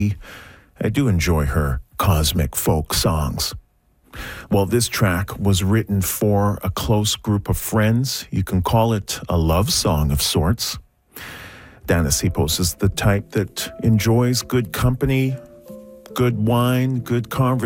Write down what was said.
I do enjoy her cosmic folk songs. Well, this track was written for a close group of friends. You can call it a love song of sorts. Dana Sipos is the type that enjoys good company, good wine, good conversation.